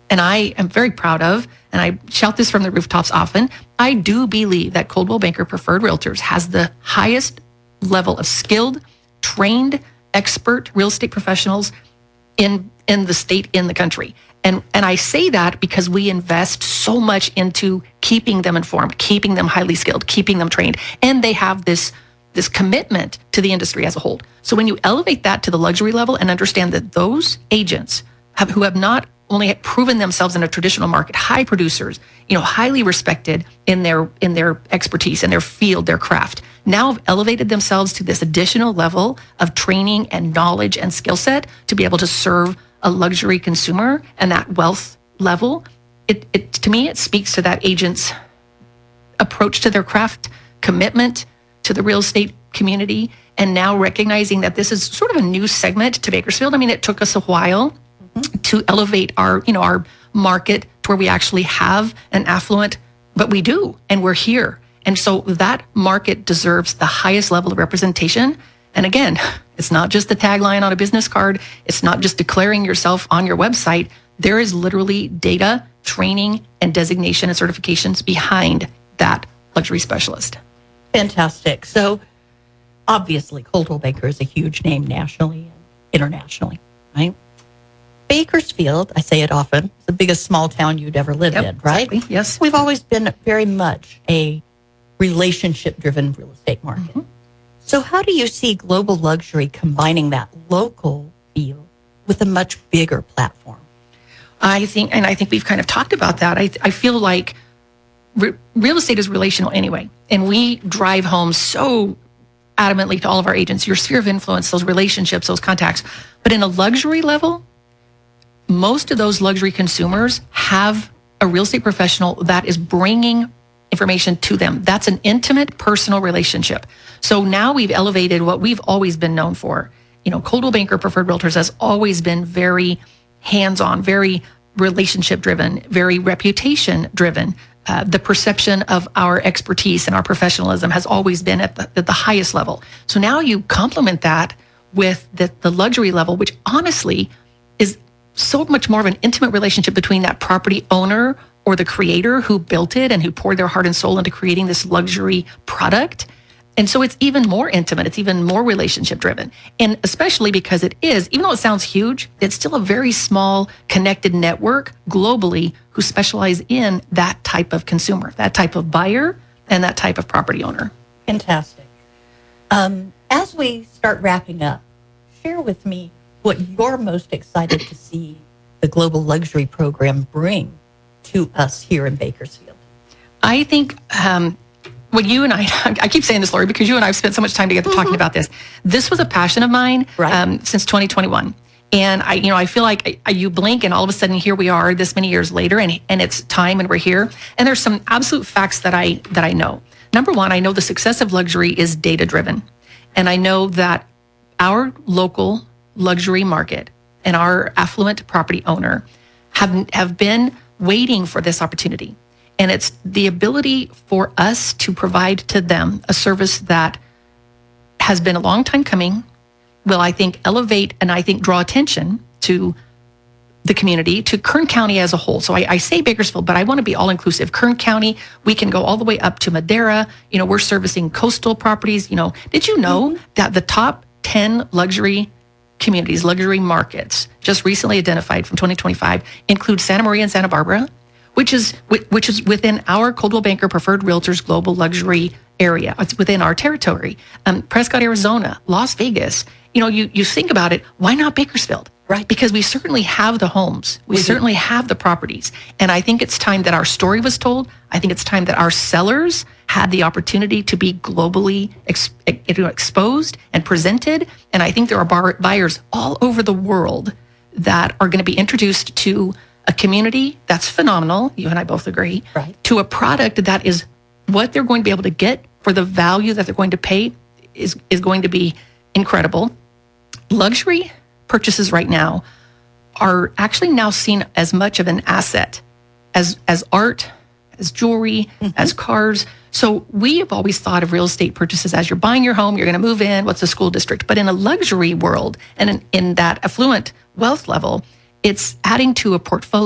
and I am very proud of, and I shout this from the rooftops often, I do believe that Coldwell Banker Preferred Realtors has the highest level of skilled, trained, expert real estate professionals in the state, in the country. And I say that because we invest so much into keeping them informed, keeping them highly skilled, keeping them trained. And they have this commitment to the industry as a whole. So when you elevate that to the luxury level and understand that those agents who have not only proven themselves in a traditional market, high producers, highly respected in their expertise, in their field, their craft, now have elevated themselves to this additional level of training and knowledge and skill set to be able to serve a luxury consumer and that wealth level. It to me, it speaks to that agent's approach to their craft, commitment to the real estate community, and now recognizing that this is sort of a new segment to Bakersfield. I mean, it took us a while to elevate our market to where we actually have an affluent, but we do, and we're here. And so that market deserves the highest level of representation. And again, it's not just the tagline on a business card. It's not just declaring yourself on your website. There is literally data, training, and designation and certifications behind that luxury specialist. Fantastic. So obviously, Coldwell Banker is a huge name nationally and internationally, right? Bakersfield, I say it often, is the biggest small town you'd ever lived in, right? Exactly. Yes. We've always been very much a relationship-driven real estate market. Mm-hmm. So how do you see Global Luxury combining that local feel with a much bigger platform? I think we've kind of talked about that. I feel like real estate is relational anyway, and we drive home so adamantly to all of our agents, your sphere of influence, those relationships, those contacts. But in a luxury level, most of those luxury consumers have a real estate professional that is bringing information to them. That's an intimate, personal relationship. So now we've elevated what we've always been known for. Coldwell Banker Preferred Realtors has always been very hands-on, very relationship-driven, very reputation-driven. The perception of our expertise and our professionalism has always been at the highest level. So now you complement that with the luxury level, which honestly is so much more of an intimate relationship between that property owner or the creator who built it and who poured their heart and soul into creating this luxury product. And so it's even more intimate. It's even more relationship driven. And especially because it is, even though it sounds huge, it's still a very small connected network globally who specialize in that type of consumer, that type of buyer, and that type of property owner. Fantastic. As we start wrapping up, share with me what you're most excited to see the Global Luxury Program bring to us here in Bakersfield. I think when you and I keep saying this, Lori, because you and I have spent so much time together talking about this. This was a passion of mine since 2021. And I feel like you blink and all of a sudden here we are this many years later and it's time and we're here. And there's some absolute facts that I know. Number one, I know the success of luxury is data driven. And I know that our local luxury market and our affluent property owner have been waiting for this opportunity. And it's the ability for us to provide to them a service that has been a long time coming, will, I think, elevate and I think draw attention to the community, to Kern County as a whole. So I say Bakersfield, but I want to be all inclusive. Kern County, we can go all the way up to Madera. We're servicing coastal properties. Did you know that the top 10 luxury communities, luxury markets, just recently identified from 2025 include Santa Maria and Santa Barbara, which is within our Coldwell Banker Preferred Realtors Global Luxury area. It's within our territory. Prescott, Arizona, Las Vegas. You think about it, why not Bakersfield? Right. Because we certainly have the homes. We certainly have the properties. And I think it's time that our story was told. I think it's time that our sellers had the opportunity to be globally exposed and presented. And I think there are buyers all over the world that are going to be introduced to a community that's phenomenal, you and I both agree, to a product that is what they're going to be able to get for the value that they're going to pay is going to be incredible. Luxury purchases right now are actually now seen as much of an asset as art, as jewelry, as cars. So we have always thought of real estate purchases as you're buying your home, you're going to move in, what's the school district? But in a luxury world and in that affluent wealth level, it's adding to a portfolio